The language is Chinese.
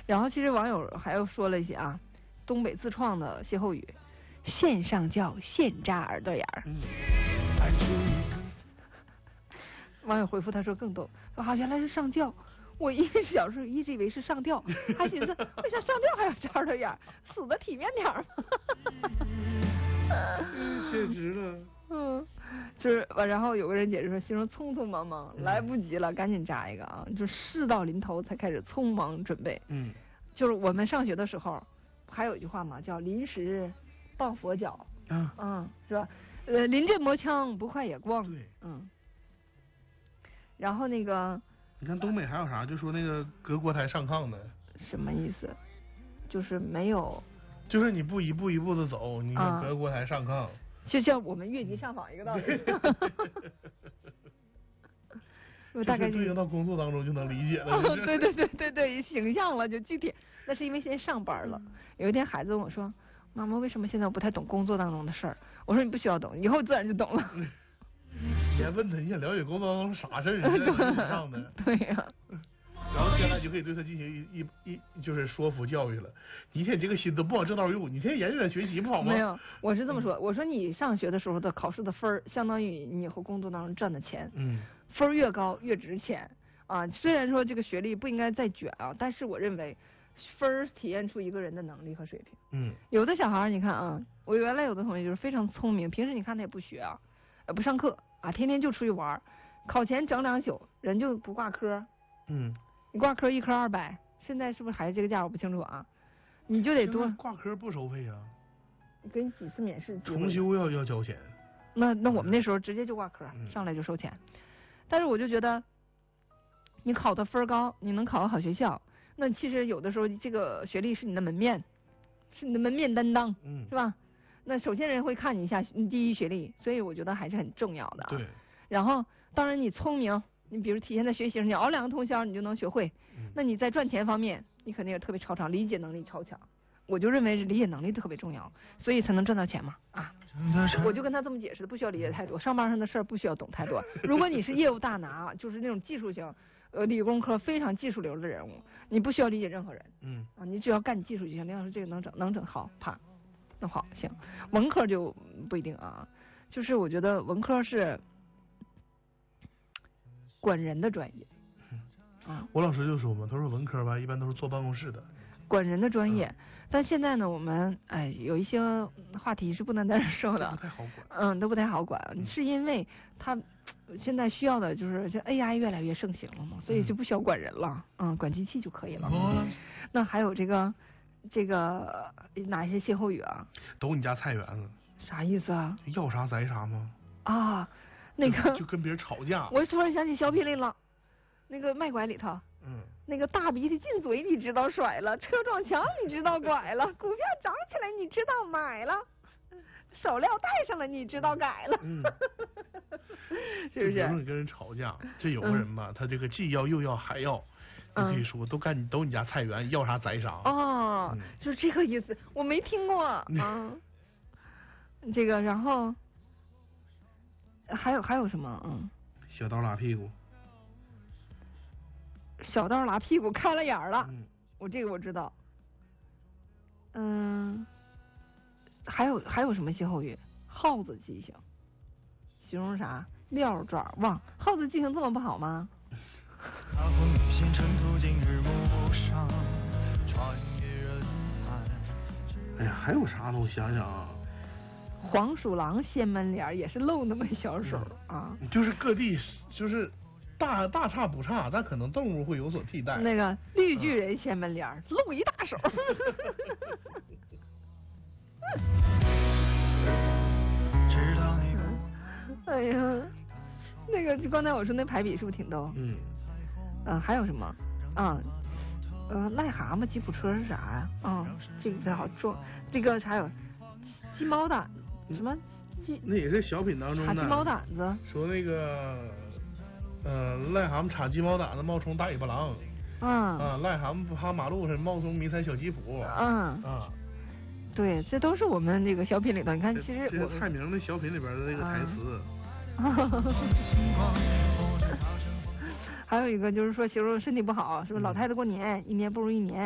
然后其实网友还又说了一些啊，东北自创的歇后语，现上轿现扎耳朵眼儿。网友回复他说更逗，说啊原来是上轿，我小时候一直以为是上吊，还寻思为啥上吊还要扎耳朵眼儿，死的体面点儿确实了。 就是然后有个人解释说，形容匆匆忙忙，来不及了，赶紧扎一个啊，就事到临头才开始匆忙准备。就是我们上学的时候，还有一句话嘛，叫临时抱佛脚。是吧？临阵磨枪，不快也光。 对。 然后那个， 你看东北还有啥？就说那个隔锅台上炕的。 什么意思？就是没有。 就是你不一步一步的走，你看隔锅台上炕。 就像我们越级上访一个道理。大概对应到工作当中就能理解了。 对，形象了就具体。那是因为现在上班了。有一天孩子问我说：“妈妈，为什么现在我不太懂工作当中的事儿？”我说：“你不需要懂，以后自然就懂了。” 你还问他你想了解工作当中啥事儿？你在上的。 对呀。 然后将来就可以对他进行就是说服教育了。你一天这个心都不往这道用，你天天研究点学习不好吗？ 没有，我是这么说，我说你上学的时候的考试的分儿，相当于你以后工作当中赚的钱。分儿越高越值钱啊。虽然说这个学历不应该再卷啊，但是我认为分儿体现出一个人的能力和水平。有的小孩你看啊，我原来有的同学就是非常聪明，平时你看他也不学啊，不上课啊，天天就出去玩，考前整2宿，人就不挂科。你挂科1科200，现在是不是还是这个价我不清楚啊？你就得多挂科不收费啊， 给你几次免试机会， 重修要交钱。 那我们那时候直接就挂科，上来就收钱。但是我就觉得，你考的分高，你能考个好学校，那其实有的时候这个学历是你的门面，是你的门面担当，是吧？那首先人会看你一下你第一学历，所以我觉得还是很重要的啊。 对。 然后当然你聪明。你比如体现在学习上，你熬2个通宵你就能学会。那你在赚钱方面，你肯定也特别超常，理解能力超强。我就认为理解能力特别重要，所以才能赚到钱嘛啊！我就跟他这么解释的，不需要理解太多，上班上的事儿不需要懂太多。如果你是业务大拿，就是那种技术型，理工科非常技术流的人物，你不需要理解任何人。你只要干你技术就行。林老师这个能整好，啪，那好行。文科就不一定啊，就是我觉得文科是。管人的专业。 我老师就说嘛，他说文科吧一般都是坐办公室的， 管人的专业。但现在呢，我们有一些话题是不能在这说的， 不太好管。 都不太好管，是因为他现在需要的就是这 AI 越来越盛行了嘛，所以就不需要管人了，管机器就可以了。那还有这个哪一些歇后语啊？ 抖你家菜园子。 啥意思啊？ 要啥宰啥吗？ 啊。那个就跟别人吵架。 我突然想起小品里了，那个卖拐里头，那个大鼻涕进嘴你知道甩了，车撞墙你知道拐了，股票涨起来你知道买了，手镣戴上了你知道改了。是不是？ 跟人吵架，这有个人吧，他这个既要又要还要，你可以说都你家菜园，要啥宰啥。 就是这个意思，我没听过啊。这个然后。还有什么？ 小刀拉屁股。 小刀拉屁股开了眼了。我这个我知道。还有什么歇后语？耗子记性，形容啥？撂爪忘。耗子记性这么不好吗？ 哎呀，还有啥呢？我想想啊。 黄鼠狼掀门帘也是露那么小手啊， 就是各地就是大差不差，但可能动物会有所替代。 那个绿巨人掀门帘露一大手。哎呀，那个刚才我说那排比是不是挺逗？还有什么癞蛤蟆吉普车是啥呀？这个好重，这个还有鸡毛掸。什么鸡？ 那也是小品当中的。 插鸡毛掸子。 说那个癞蛤蟆插鸡毛掸子冒充大尾巴狼。癞蛤蟆爬马路上冒充迷彩小吉普。 对，这都是我们这个小品里头。你看，其实这是蔡明的小品里边的那个台词。 还有一个就是说形容身体不好，是不是老太太过年，一年不如一年。